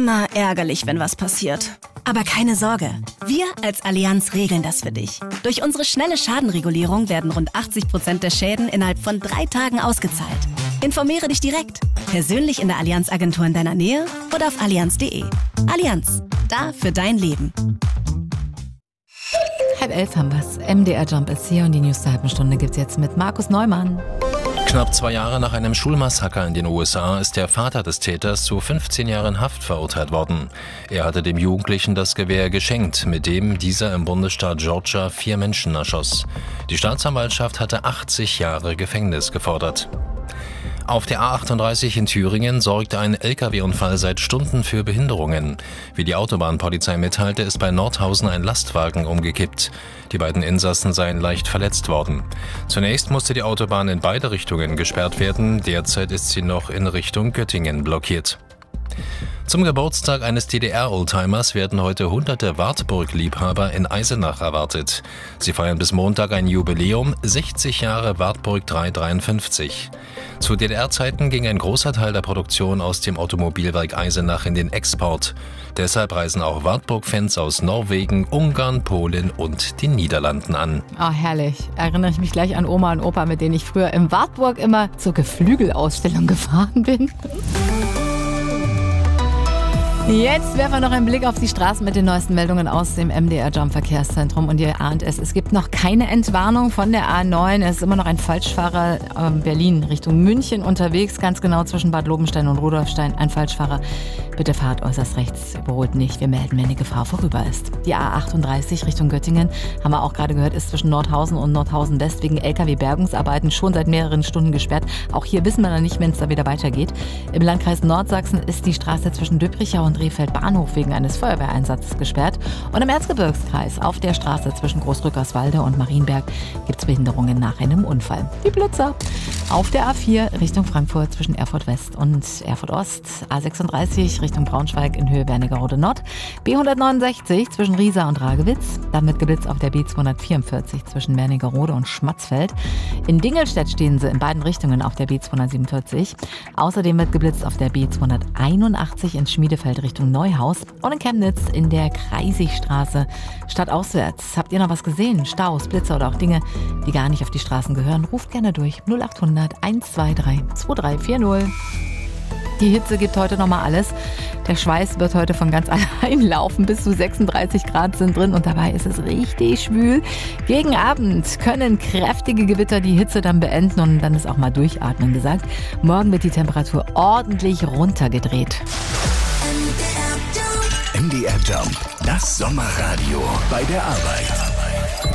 immer ärgerlich, wenn was passiert. Aber keine Sorge, wir als Allianz regeln das für dich. Durch unsere schnelle Schadenregulierung werden rund 80% der Schäden innerhalb von 3 Tagen ausgezahlt. Informiere dich direkt, persönlich in der Allianz-Agentur in deiner Nähe oder auf allianz.de. Allianz, da für dein Leben. 10:30 haben wir's. MDR Jump ist hier und die News der halben Stunde gibt's jetzt mit Markus Neumann. Knapp 2 Jahre nach einem Schulmassaker in den USA ist der Vater des Täters zu 15 Jahren Haft verurteilt worden. Er hatte dem Jugendlichen das Gewehr geschenkt, mit dem dieser im Bundesstaat Georgia 4 Menschen erschoss. Die Staatsanwaltschaft hatte 80 Jahre Gefängnis gefordert. Auf der A38 in Thüringen sorgt ein Lkw-Unfall seit Stunden für Behinderungen. Wie die Autobahnpolizei mitteilte, ist bei Nordhausen ein Lastwagen umgekippt. Die beiden Insassen seien leicht verletzt worden. Zunächst musste die Autobahn in beide Richtungen gesperrt werden. Derzeit ist sie noch in Richtung Göttingen blockiert. Zum Geburtstag eines DDR-Oldtimers werden heute hunderte Wartburg-Liebhaber in Eisenach erwartet. Sie feiern bis Montag ein Jubiläum, 60 Jahre Wartburg 353. Zu DDR-Zeiten ging ein großer Teil der Produktion aus dem Automobilwerk Eisenach in den Export. Deshalb reisen auch Wartburg-Fans aus Norwegen, Ungarn, Polen und den Niederlanden an. Oh, herrlich. Erinnere ich mich gleich an Oma und Opa, mit denen ich früher in Wartburg immer zur Geflügelausstellung gefahren bin. Jetzt werfen wir noch einen Blick auf die Straßen mit den neuesten Meldungen aus dem MDR Jump Verkehrszentrum. Und ihr ahnt es, es gibt noch keine Entwarnung von der A9. Es ist immer noch ein Falschfahrer Berlin Richtung München unterwegs, ganz genau zwischen Bad Lobenstein und Rudolfstein. Ein Falschfahrer. Bitte fahrt äußerst rechts, überholt nicht. Wir melden, wenn die Gefahr vorüber ist. Die A38 Richtung Göttingen, haben wir auch gerade gehört, ist zwischen Nordhausen und Nordhausen West wegen LKW-Bergungsarbeiten schon seit mehreren Stunden gesperrt. Auch hier wissen wir noch nicht, wenn es da wieder weitergeht. Im Landkreis Nordsachsen ist die Straße zwischen Döbricher und Rehfeld Bahnhof wegen eines Feuerwehreinsatzes gesperrt. Und im Erzgebirgskreis auf der Straße zwischen Großrückerswalde und Marienberg gibt es Behinderungen nach einem Unfall. Die Blitzer. Auf der A4 Richtung Frankfurt zwischen Erfurt West und Erfurt Ost. A36 Richtung Braunschweig in Höhe Wernigerode Nord. B169 zwischen Riesa und Ragewitz. Dann mit geblitzt auf der B244 zwischen Wernigerode und Schmatzfeld. In Dingelstedt stehen sie in beiden Richtungen auf der B247. Außerdem wird geblitzt auf der B281 in Schmiedefeld Richtung Neuhaus und in Chemnitz in der Kreisigstraße stadtauswärts. Habt ihr noch was gesehen? Staus, Blitzer oder auch Dinge, die gar nicht auf die Straßen gehören? Ruft gerne durch 0800 123 2340. Die Hitze gibt heute nochmal alles. Der Schweiß wird heute von ganz allein laufen. Bis zu 36 Grad sind drin und dabei ist es richtig schwül. Gegen Abend können kräftige Gewitter die Hitze dann beenden und dann ist auch mal durchatmen gesagt. Morgen wird die Temperatur ordentlich runtergedreht. MDR Jump, das Sommerradio bei der Arbeit.